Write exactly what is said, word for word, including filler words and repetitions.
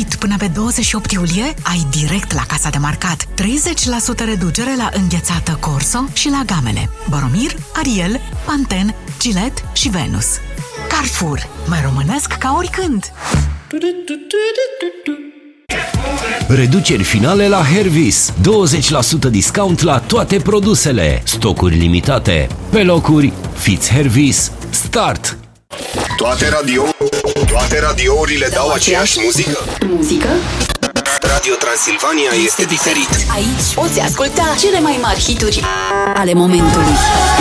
profit! Până pe douăzeci și opt iulie ai direct la Casa de Marcat treizeci la sută reducere la înghețată Corso și la gamele Boromir, Ariel, Pantene, Gillette și Venus. Carrefour. Mai românesc ca oricând! Reduceri finale la Hervis. douăzeci la sută discount la toate produsele. Stocuri limitate. Pe locuri, fiți Hervis. Start! Toate radio, toate radiourile dau aceeași muzică? Muzică? Radio Transilvania este diferit. Aici poți asculta cele mai mari hituri ale momentului.